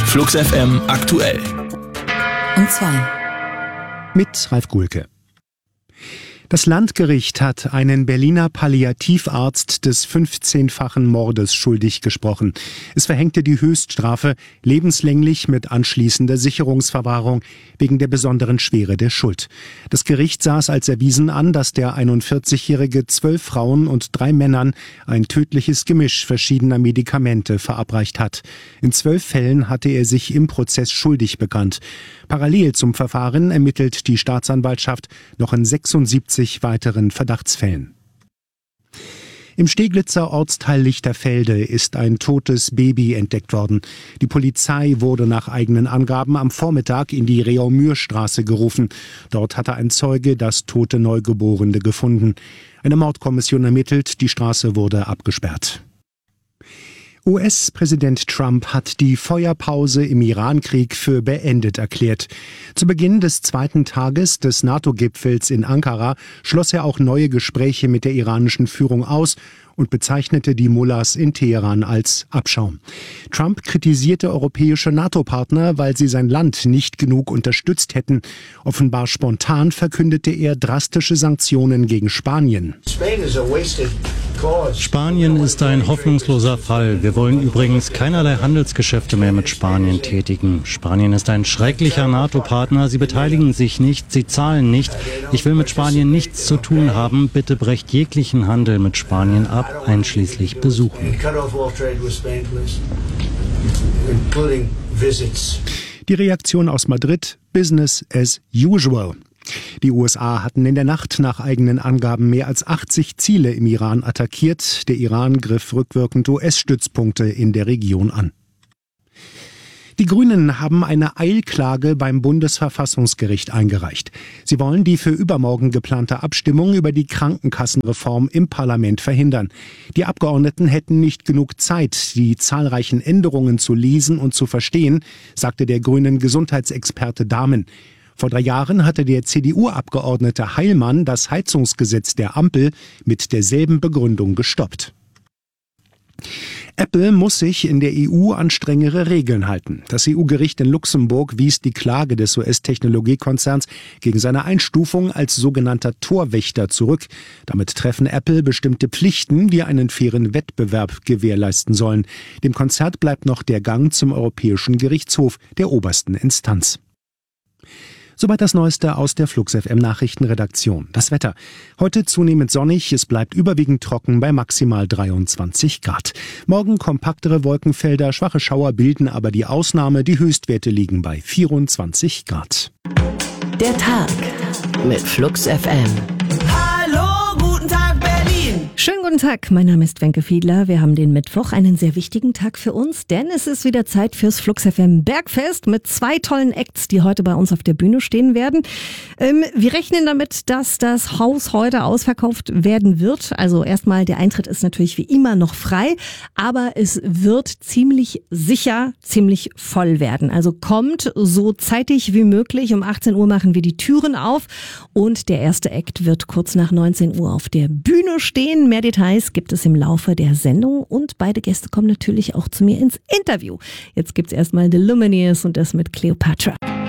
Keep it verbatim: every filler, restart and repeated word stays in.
Flux F M aktuell. Um zwei. Mit Ralf Gulke. Das Landgericht hat einen Berliner Palliativarzt des fünfzehnfachen Mordes schuldig gesprochen. Es verhängte die Höchststrafe, lebenslänglich mit anschließender Sicherungsverwahrung, wegen der besonderen Schwere der Schuld. Das Gericht sah es als erwiesen an, dass der einundvierzigjährige zwölf Frauen und drei Männern ein tödliches Gemisch verschiedener Medikamente verabreicht hat. In zwölf Fällen hatte er sich im Prozess schuldig bekannt. Parallel zum Verfahren ermittelt die Staatsanwaltschaft noch in sechsundsiebzig weiteren Verdachtsfällen. Im Steglitzer Ortsteil Lichterfelde ist ein totes Baby entdeckt worden. Die Polizei wurde nach eigenen Angaben am Vormittag in die Reaumürstraße gerufen. Dort hatte ein Zeuge das tote Neugeborene gefunden. Eine Mordkommission ermittelt, die Straße wurde abgesperrt. U S-Präsident Trump hat die Feuerpause im Iran-Krieg für beendet erklärt. Zu Beginn des zweiten Tages des NATO-Gipfels in Ankara schloss er auch neue Gespräche mit der iranischen Führung aus und bezeichnete die Mullahs in Teheran als Abschaum. Trump kritisierte europäische NATO-Partner, weil sie sein Land nicht genug unterstützt hätten. Offenbar spontan verkündete er drastische Sanktionen gegen Spanien. Spanien ist ein hoffnungsloser Fall. Wir wollen übrigens keinerlei Handelsgeschäfte mehr mit Spanien tätigen. Spanien ist ein schrecklicher NATO-Partner. Sie beteiligen sich nicht, sie zahlen nicht. Ich will mit Spanien nichts zu tun haben. Bitte brecht jeglichen Handel mit Spanien ab, einschließlich Besuchen. Die Reaktion aus Madrid: Business as usual. Die U S A hatten in der Nacht nach eigenen Angaben mehr als achtzig Ziele im Iran attackiert. Der Iran griff rückwirkend U S-Stützpunkte in der Region an. Die Grünen haben eine Eilklage beim Bundesverfassungsgericht eingereicht. Sie wollen die für übermorgen geplante Abstimmung über die Krankenkassenreform im Parlament verhindern. Die Abgeordneten hätten nicht genug Zeit, die zahlreichen Änderungen zu lesen und zu verstehen, sagte der grünen Gesundheitsexperte Dahmen. Vor drei Jahren hatte der C D U-Abgeordnete Heilmann das Heizungsgesetz der Ampel mit derselben Begründung gestoppt. Apple muss sich in der E U an strengere Regeln halten. Das E U-Gericht in Luxemburg wies die Klage des U S-Technologiekonzerns gegen seine Einstufung als sogenannter Torwächter zurück. Damit treffen Apple bestimmte Pflichten, die einen fairen Wettbewerb gewährleisten sollen. Dem Konzern bleibt noch der Gang zum Europäischen Gerichtshof, der obersten Instanz. Soweit das Neueste aus der Flux F M Nachrichtenredaktion. Das Wetter: heute zunehmend sonnig, es bleibt überwiegend trocken bei maximal dreiundzwanzig Grad. Morgen kompaktere Wolkenfelder, schwache Schauer bilden aber die Ausnahme. Die Höchstwerte liegen bei vierundzwanzig Grad. Der Tag mit Flux F M. Hallo, guten Tag Berlin. Schönen guten Tag, mein Name ist Wenke Fiedler. Wir haben den Mittwoch, einen sehr wichtigen Tag für uns, denn es ist wieder Zeit fürs Flux F M Bergfest mit zwei tollen Acts, die heute bei uns auf der Bühne stehen werden. Ähm, wir rechnen damit, dass das Haus heute ausverkauft werden wird. Also erstmal, der Eintritt ist natürlich wie immer noch frei, aber es wird ziemlich sicher ziemlich voll werden. Also kommt so zeitig wie möglich. Um achtzehn Uhr machen wir die Türen auf und der erste Act wird kurz nach neunzehn Uhr auf der Bühne stehen. Mehr Details gibt es im Laufe der Sendung und beide Gäste kommen natürlich auch zu mir ins Interview. Jetzt gibt's erstmal The Lumineers und das mit Cleopatra.